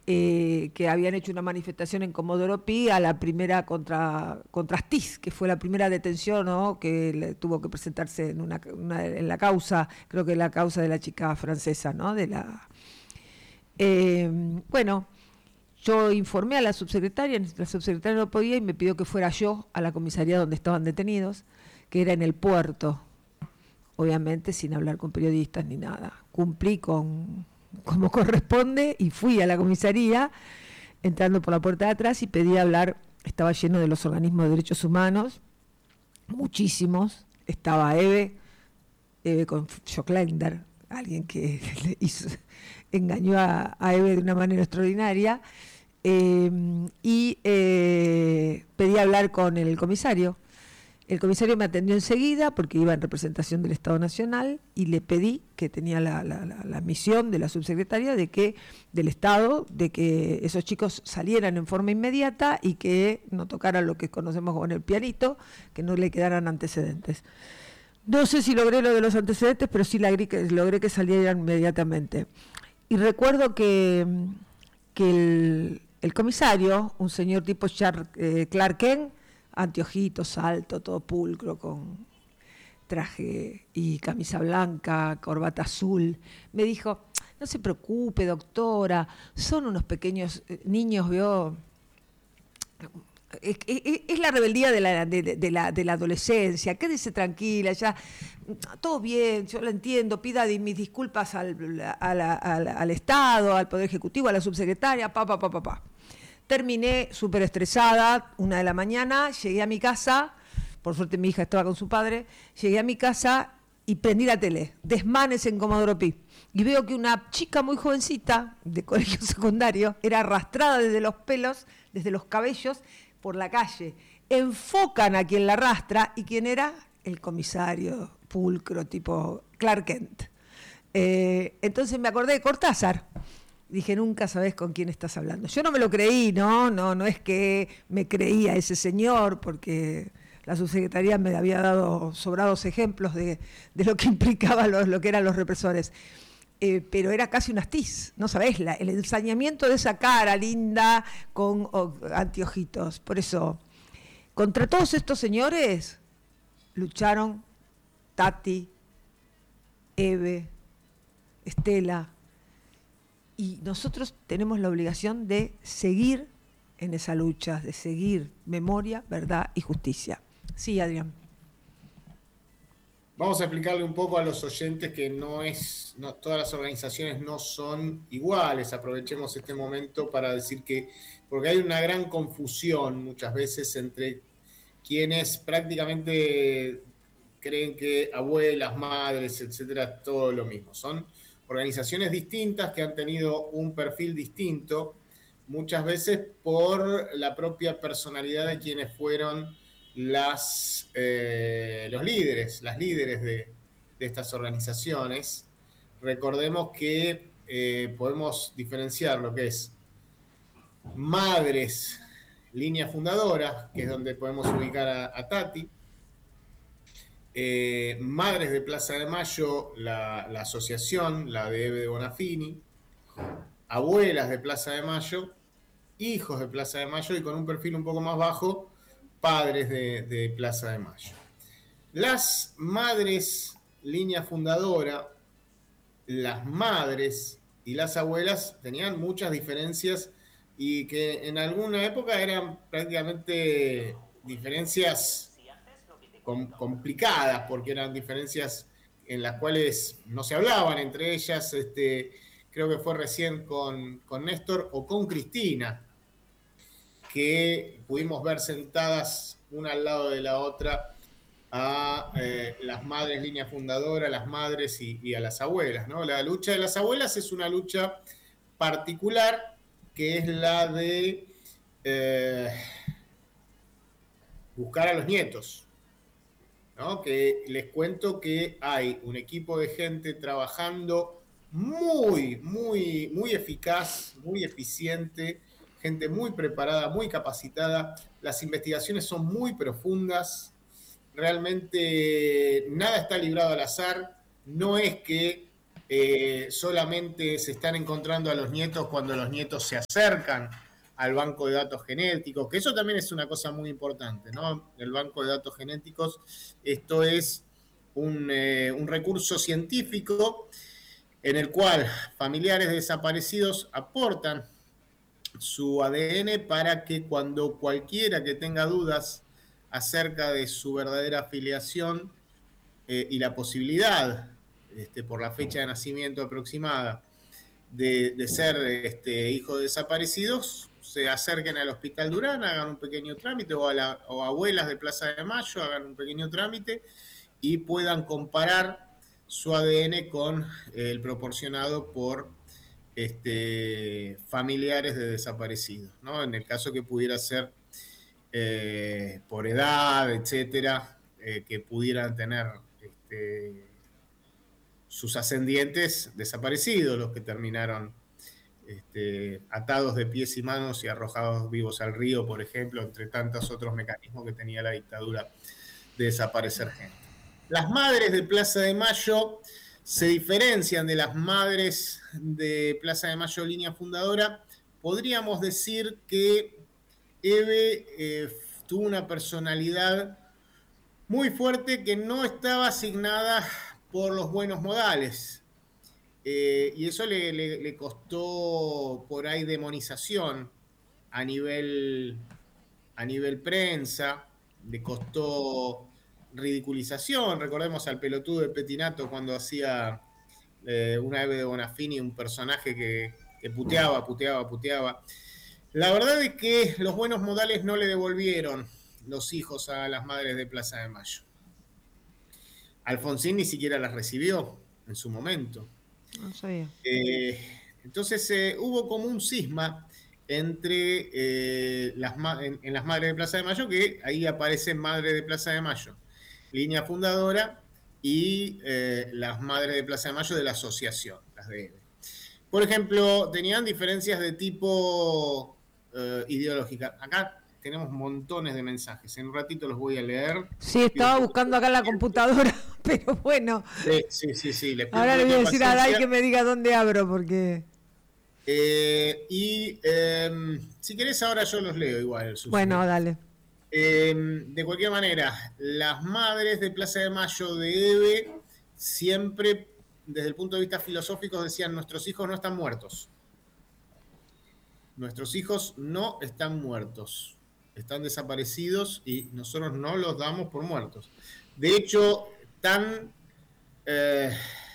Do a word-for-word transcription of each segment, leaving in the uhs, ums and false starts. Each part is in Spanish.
eh, que habían hecho una manifestación en Comodoro Pi a la primera contra, contra Astiz, que fue la primera detención, ¿no?, que le, tuvo que presentarse en, una, una, en la causa, creo que la causa de la chica francesa, ¿no? De la, eh, bueno, yo informé a la subsecretaria, la subsecretaria no podía y me pidió que fuera yo a la comisaría donde estaban detenidos, que era en el puerto, obviamente sin hablar con periodistas ni nada. Cumplí con como corresponde y fui a la comisaría, entrando por la puerta de atrás, y pedí hablar. Estaba lleno de los organismos de derechos humanos, muchísimos. Estaba Eve, Eve con Joclender, alguien que le hizo, engañó a, a Eve de una manera extraordinaria, eh, y eh, pedí hablar con el comisario. El comisario me atendió enseguida porque iba en representación del Estado Nacional, y le pedí, que tenía la, la, la, la misión de la subsecretaria de que, del Estado, de que esos chicos salieran en forma inmediata y que no tocaran lo que conocemos como el pianito, que no le quedaran antecedentes. No sé si logré lo de los antecedentes, pero sí logré que, logré que salieran inmediatamente. Y recuerdo que, que el, el comisario, un señor tipo Char, eh, Clark Kent, anteojitos, alto, todo pulcro, con traje y camisa blanca, corbata azul, me dijo: no se preocupe, doctora, son unos pequeños niños, veo, es, es, es la rebeldía de la, de, de, la, de la adolescencia, quédese tranquila, ya, todo bien, yo lo entiendo, pida mis disculpas al, a la, al, al Estado, al Poder Ejecutivo, a la subsecretaria, pa, pa, pa, pa, pa. Terminé súper estresada, una de la mañana, llegué a mi casa, por suerte mi hija estaba con su padre, llegué a mi casa y prendí la tele, Desmanes en Comodoro Pi, y veo que una chica muy jovencita, de colegio secundario, era arrastrada desde los pelos, desde los cabellos, por la calle. Enfocan a quien la arrastra, y quién era, el comisario pulcro, tipo Clark Kent. Eh, entonces me acordé de Cortázar. Dije: nunca sabés con quién estás hablando. Yo no me lo creí, no, no, no es que me creía ese señor, porque la subsecretaría me había dado sobrados ejemplos de, de lo que implicaba los, lo que eran los represores. Eh, pero era casi un Astiz, no sabés, la, el ensañamiento de esa cara linda con oh, anteojitos. Por eso, contra todos estos señores lucharon Tati, Eve, Estela. Y nosotros tenemos la obligación de seguir en esa lucha, de seguir memoria, verdad y justicia. Sí, Adrián. Vamos a explicarle un poco a los oyentes que no es, no, todas las organizaciones no son iguales. Aprovechemos este momento para decir que, porque hay una gran confusión muchas veces entre quienes prácticamente creen que abuelas, madres, etcétera, todo lo mismo. Son organizaciones distintas que han tenido un perfil distinto, muchas veces por la propia personalidad de quienes fueron las, eh, los líderes, las líderes de, de estas organizaciones. Recordemos que eh, podemos diferenciar lo que es Madres, línea fundadora, que es donde podemos ubicar a, a Tati, Eh, Madres de Plaza de Mayo, la, la asociación, la de Eve de Bonafini, Abuelas de Plaza de Mayo, Hijos de Plaza de Mayo, y con un perfil un poco más bajo, Padres de, de Plaza de Mayo. Las madres, línea fundadora, las madres y las abuelas tenían muchas diferencias, y que en alguna época eran prácticamente diferencias complicadas, porque eran diferencias en las cuales no se hablaban entre ellas. Este, creo que fue recién con, con Néstor o con Cristina que pudimos ver sentadas una al lado de la otra a eh, las madres línea fundadora, a las madres y, y a las abuelas, ¿no? La lucha de las abuelas es una lucha particular, que es la de eh, buscar a los nietos, ¿no? Que les cuento que hay un equipo de gente trabajando muy, muy, muy eficaz, muy eficiente, gente muy preparada, muy capacitada. Las investigaciones son muy profundas, realmente nada está librado al azar. No es que eh, solamente se están encontrando a los nietos cuando los nietos se acercan al banco de datos genéticos, que eso también es una cosa muy importante, ¿no? El banco de datos genéticos, esto es un, eh, un recurso científico en el cual familiares de desaparecidos aportan su A D N para que cuando cualquiera que tenga dudas acerca de su verdadera afiliación eh, y la posibilidad, este, por la fecha de nacimiento aproximada, de, de ser este, hijo de desaparecidos, se acerquen al Hospital Durán, hagan un pequeño trámite, o, a la, o abuelas de Plaza de Mayo, hagan un pequeño trámite y puedan comparar su A D N con eh, el proporcionado por este, familiares de desaparecidos, ¿no? En el caso que pudiera ser eh, por edad, etcétera, eh, que pudieran tener este, sus ascendientes desaparecidos, los que terminaron este, atados de pies y manos y arrojados vivos al río, por ejemplo, entre tantos otros mecanismos que tenía la dictadura de desaparecer gente. Las madres de Plaza de Mayo se diferencian de las madres de Plaza de Mayo línea fundadora. Podríamos decir que Eve eh, tuvo una personalidad muy fuerte que no estaba asignada por los buenos modales. Eh, y eso le, le, le costó por ahí demonización a nivel, a nivel prensa, le costó ridiculización. Recordemos al pelotudo de Petinato cuando hacía eh, una Eve de Bonafini, un personaje que, que puteaba, puteaba, puteaba. La verdad es que los buenos modales no le devolvieron los hijos a las madres de Plaza de Mayo. Alfonsín ni siquiera las recibió en su momento. No sabía. Eh, entonces eh, hubo como un cisma entre eh, las en, en las madres de Plaza de Mayo, que ahí aparecen madres de Plaza de Mayo, línea fundadora, y eh, las madres de Plaza de Mayo de la asociación, las de Eve. Por ejemplo, tenían diferencias de tipo eh, ideológica. Acá tenemos montones de mensajes. En un ratito los voy a leer. Sí, estaba buscando acá en la computadora, pero bueno. Sí, sí, sí. sí. Les Ahora le voy a decir a Dai que me diga dónde abro, porque... Eh, y eh, si querés ahora yo los leo igual. Susi. Bueno, dale. Eh, de cualquier manera, las madres de Plaza de Mayo de Eve siempre, desde el punto de vista filosófico, decían: nuestros hijos no están muertos. Nuestros hijos no están muertos. Están desaparecidos y nosotros no los damos por muertos. De hecho, tan, eh,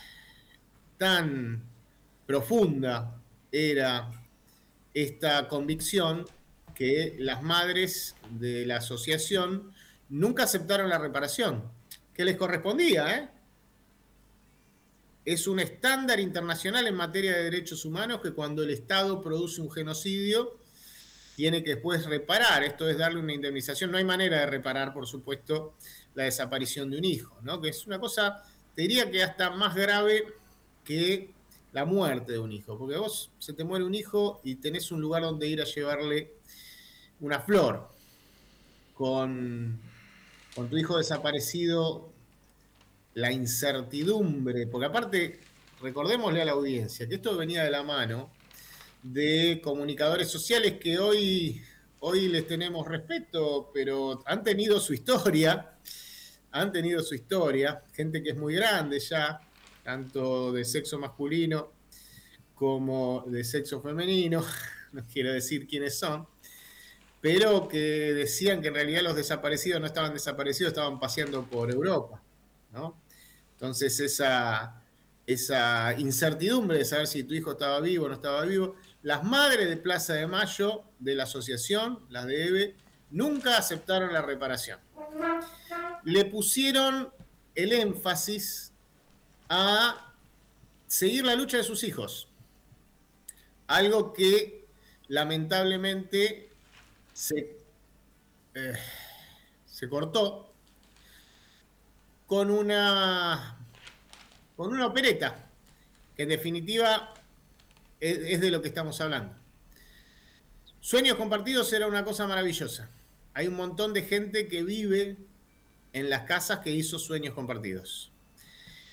tan profunda era esta convicción que las madres de la asociación nunca aceptaron la reparación, que les correspondía, ¿eh? Es un estándar internacional en materia de derechos humanos que cuando el Estado produce un genocidio tiene que después reparar. Esto es darle una indemnización. No hay manera de reparar, por supuesto, la desaparición de un hijo, ¿no? Que es una cosa, te diría que hasta más grave que la muerte de un hijo, porque vos se te muere un hijo y tenés un lugar donde ir a llevarle una flor. Con, con tu hijo desaparecido, la incertidumbre, porque aparte, recordémosle a la audiencia que esto venía de la mano de comunicadores sociales que hoy, hoy les tenemos respeto, pero han tenido su historia, han tenido su historia, gente que es muy grande ya, tanto de sexo masculino como de sexo femenino, no quiero decir quiénes son, pero que decían que en realidad los desaparecidos no estaban desaparecidos, estaban paseando por Europa, ¿no? Entonces esa, esa incertidumbre de saber si tu hijo estaba vivo o no estaba vivo, las madres de Plaza de Mayo, de la asociación, las de Eve, nunca aceptaron la reparación. Le pusieron el énfasis a seguir la lucha de sus hijos. Algo que lamentablemente se, eh, se cortó con una, con una opereta, que en definitiva es, es de lo que estamos hablando. Sueños Compartidos era una cosa maravillosa. Hay un montón de gente que vive en las casas que hizo Sueños Compartidos.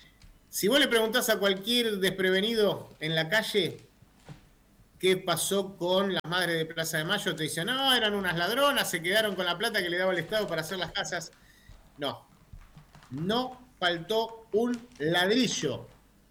Si vos le preguntás a cualquier desprevenido en la calle qué pasó con las madres de Plaza de Mayo, te dicen, no, eran unas ladronas, se quedaron con la plata que le daba el Estado para hacer las casas. No, no faltó un ladrillo.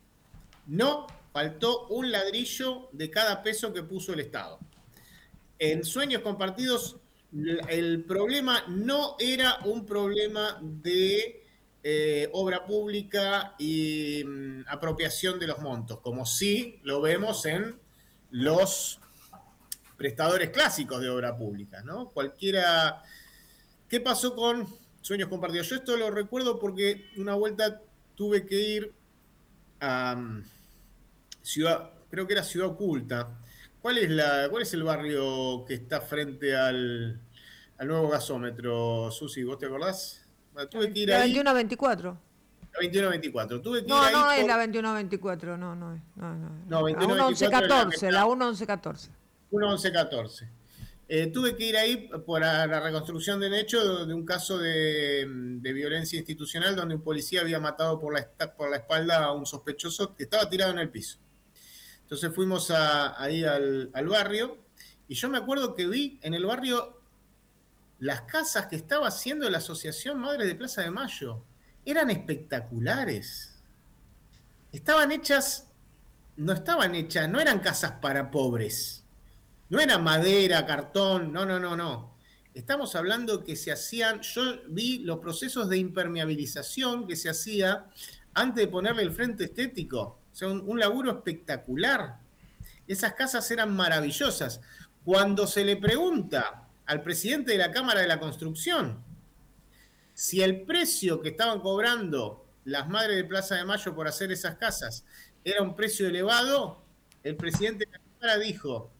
No faltó un ladrillo de cada peso que puso el Estado. En Sueños Compartidos, el problema no era un problema de eh, obra pública y mm, apropiación de los montos, como sí lo vemos en los prestadores clásicos de obra pública, ¿no? Cualquiera... ¿Qué pasó con Sueños Compartidos? Yo esto lo recuerdo porque una vuelta tuve que ir a um, Ciudad, creo que era Ciudad Oculta. ¿Cuál es, la, cuál es el barrio que está frente al, al nuevo gasómetro, Susi? ¿Vos te acordás? Bueno, tuve que ir la ahí. veintiuno veinticuatro. La veintiuno veinticuatro. Tuve que no, ir no ahí es por... la veintiuno veinticuatro, no, no es. No, no, no, la uno once catorce, la uno once catorce. uno once catorce. Eh, tuve que ir ahí por la reconstrucción del hecho de un caso de, de violencia institucional donde un policía había matado por la, por la espalda a un sospechoso que estaba tirado en el piso. Entonces fuimos a, ahí al, al barrio y yo me acuerdo que vi en el barrio las casas que estaba haciendo la Asociación Madres de Plaza de Mayo. Eran espectaculares. Estaban hechas, no estaban hechas, no eran casas para pobres. No era madera, cartón, no, no, no, no. Estamos hablando que se hacían, yo vi los procesos de impermeabilización que se hacía antes de ponerle el frente estético. O sea, un, un laburo espectacular. Esas casas eran maravillosas. Cuando se le pregunta al presidente de la Cámara de la Construcción si el precio que estaban cobrando las madres de Plaza de Mayo por hacer esas casas era un precio elevado, el presidente de la Cámara dijo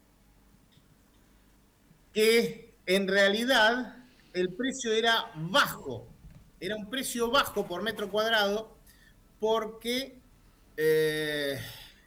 que en realidad el precio era bajo, era un precio bajo por metro cuadrado porque eh,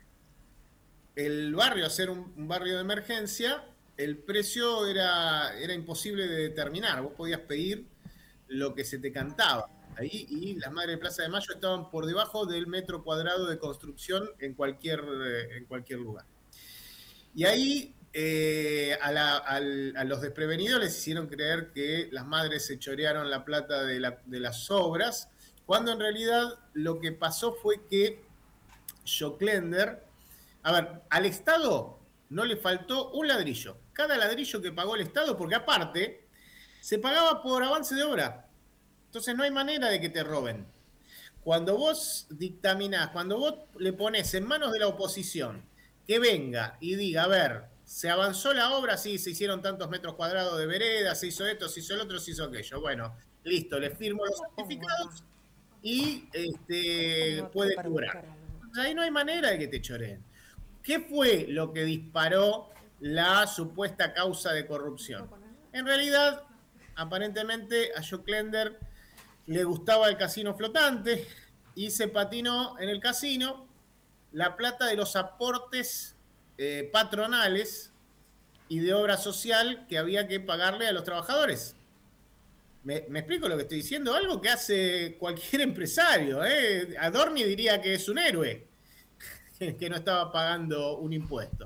el barrio, hacer un, un barrio de emergencia, el precio era, era imposible de determinar, vos podías pedir lo que se te cantaba ahí y las madres de Plaza de Mayo estaban por debajo del metro cuadrado de construcción en cualquier, en cualquier lugar. Y ahí eh, a, la, a, a los desprevenidos les hicieron creer que las madres se chorearon la plata de, la, de las obras, cuando en realidad lo que pasó fue que Joclender, a ver, al Estado no le faltó un ladrillo. Cada ladrillo que pagó el Estado, porque aparte se pagaba por avance de obra. Entonces no hay manera de que te roben. Cuando vos dictaminás, cuando vos le pones en manos de la oposición que venga y diga, a ver, se avanzó la obra, sí, se hicieron tantos metros cuadrados de vereda, se hizo esto, se hizo el otro, se hizo aquello. Bueno, listo, le firmo los certificados y este, puede cobrar. Ahí no hay manera de que te choreen. ¿Qué fue lo que disparó la supuesta causa de corrupción? En realidad, aparentemente a Joclender le gustaba el casino flotante y se patinó en el casino la plata de los aportes eh, patronales y de obra social que había que pagarle a los trabajadores. ¿Me, me explico lo que estoy diciendo? Algo que hace cualquier empresario. ¿eh? Adorni diría que es un héroe, que no estaba pagando un impuesto.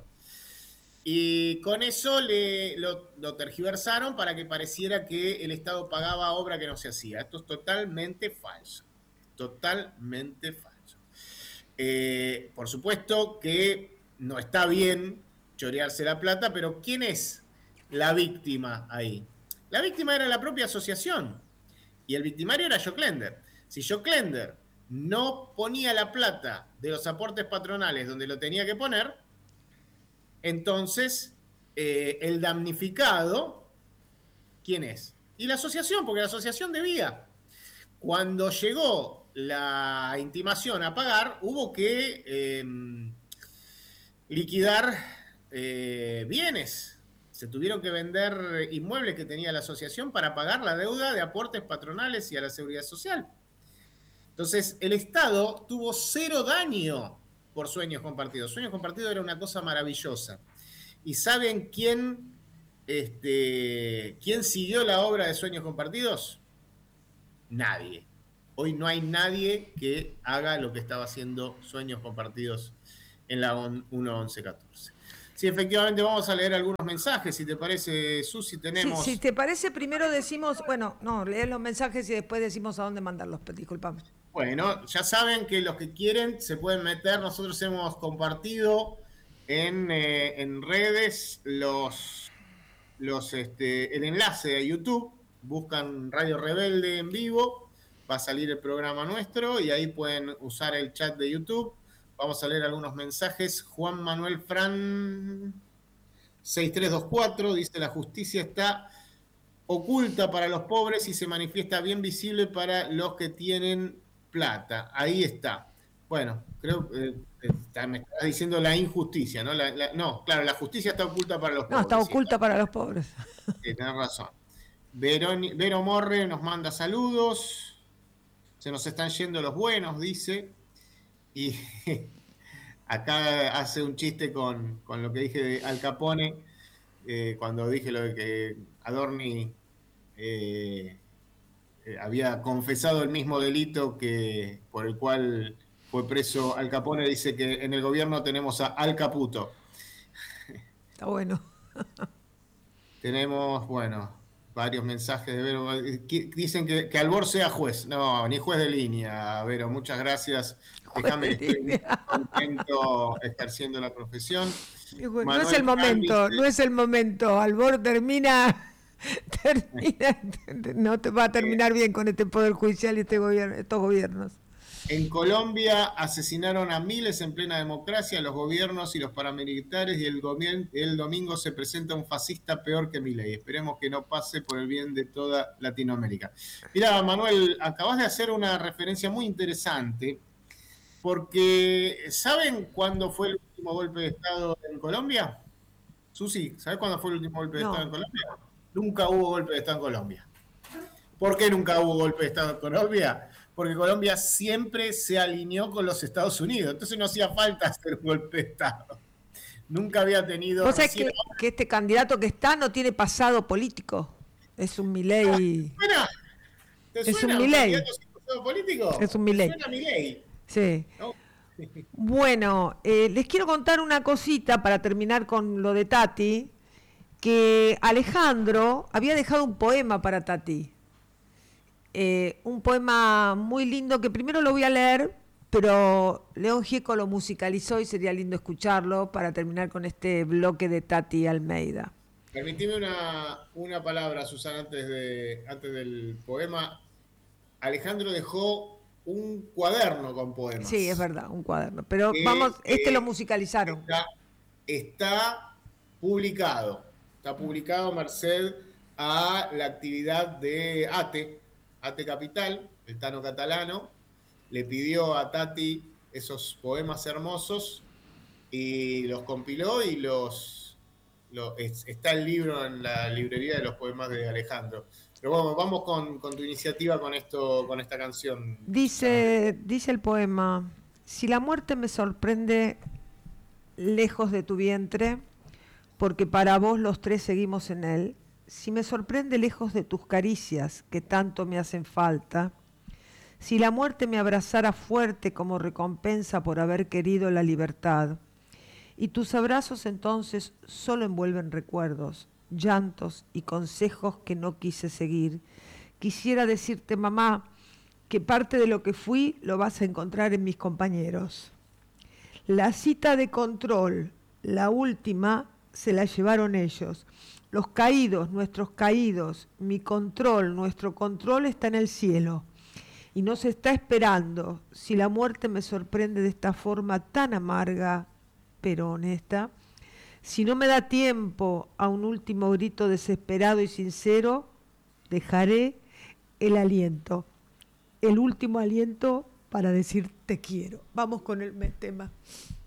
Y con eso le, lo, lo tergiversaron para que pareciera que el Estado pagaba obra que no se hacía. Esto es totalmente falso. Totalmente falso. Eh, por supuesto que no está bien chorearse la plata, pero ¿quién es la víctima ahí? La víctima era la propia asociación y el victimario era Joclender. Si Joclender no ponía la plata de los aportes patronales donde lo tenía que poner, entonces eh, el damnificado, ¿quién es? Y la asociación, porque la asociación debía. Cuando llegó la intimación a pagar, hubo que eh, liquidar eh, bienes. Se tuvieron que vender inmuebles que tenía la asociación para pagar la deuda de aportes patronales y a la seguridad social. Entonces, el Estado tuvo cero daño por Sueños Compartidos. Sueños Compartidos era una cosa maravillosa. ¿Y saben quién, este, quién siguió la obra de Sueños Compartidos? Nadie. hoy no hay nadie que haga lo que estaba haciendo Sueños Compartidos en la uno once catorce. Sí, efectivamente, vamos a leer algunos mensajes, si te parece, Susi, tenemos... Sí, si te parece, primero decimos, bueno, no, lees los mensajes y después decimos a dónde mandarlos, disculpame. Bueno, ya saben que los que quieren se pueden meter, nosotros hemos compartido en, eh, en redes los, los, este, el enlace de YouTube, buscan Radio Rebelde en vivo, va a salir el programa nuestro y ahí pueden usar el chat de YouTube. Vamos a leer algunos mensajes. Juan Manuel Fran seis tres dos cuatro dice: la justicia está oculta para los pobres y se manifiesta bien visible para los que tienen plata. Ahí está. Bueno, creo que eh, me estás diciendo la injusticia, ¿no? La, la, no, claro, la justicia está oculta para los pobres. No, está oculta sí, para los pobres. Sí, tenés razón. Vero, Vero Morre nos manda saludos. Se nos están yendo los buenos, dice. Y acá hace un chiste con, con lo que dije de Al Capone, eh, cuando dije lo de que Adorni eh, eh, había confesado el mismo delito que por el cual fue preso Al Capone, dice que en el gobierno tenemos a Al Caputo. Está bueno. Tenemos, bueno, varios mensajes de Vero. Dicen que, que Albor sea juez. No, ni juez de línea, Vero. Muchas gracias. Déjame que estoy contento ejerciendo la profesión. No es el momento, dice, no es el momento. Albor termina, termina, no te va a terminar bien con este poder judicial y este gobierno, estos gobiernos. En Colombia asesinaron a miles en plena democracia, los gobiernos y los paramilitares, y el, gobierno, el domingo se presenta un fascista peor que Milei. Esperemos que no pase por el bien de toda Latinoamérica. Mira, Manuel, acabas de hacer una referencia muy interesante, porque ¿saben cuándo fue el último golpe de Estado en Colombia? Susi, ¿sabes cuándo fue el último golpe de no. Estado en Colombia? Nunca hubo golpe de Estado en Colombia. ¿Por qué nunca hubo golpe de Estado en Colombia? Porque Colombia siempre se alineó con los Estados Unidos, entonces no hacía falta hacer un golpe de Estado. Nunca había tenido... ¿Vos sabés que, que este candidato que está no tiene pasado político? Es un Milei. ¿Te suena? ¿Te es suena un Milei. ¿Un sin pasado político? Es un Milei. ¿Te suena Milei? Sí. ¿No? Bueno, eh, les quiero contar una cosita para terminar con lo de Tati, que Alejandro había dejado un poema para Tati. Eh, un poema muy lindo que primero lo voy a leer, pero León Gieco lo musicalizó y sería lindo escucharlo para terminar con este bloque de Tati Almeida. Permitime una, una palabra, Susana, antes, de, antes del poema. Alejandro dejó un cuaderno con poemas. Sí, es verdad, un cuaderno. Pero que, vamos, este eh, lo musicalizaron. Está, está publicado, está publicado merced a la actividad de ATE, ATE Capital, el Tano Catalano, le pidió a Tati esos poemas hermosos y los compiló y los, los es, está el libro en la librería de los poemas de Alejandro. Pero bueno, vamos con, con tu iniciativa con esto, con esta canción. Dice, dice el poema: si la muerte me sorprende lejos de tu vientre, porque para vos los tres seguimos en él, si me sorprende lejos de tus caricias que tanto me hacen falta, si la muerte me abrazara fuerte como recompensa por haber querido la libertad, y tus abrazos entonces solo envuelven recuerdos, llantos y consejos que no quise seguir, quisiera decirte, mamá, que parte de lo que fui lo vas a encontrar en mis compañeros. La cita de control, la última, se la llevaron ellos. Los caídos, nuestros caídos, mi control, nuestro control está en el cielo y nos está esperando. Si la muerte me sorprende de esta forma tan amarga, pero honesta, si no me da tiempo a un último grito desesperado y sincero, dejaré el aliento, el último aliento para decir te quiero. Vamos con el tema.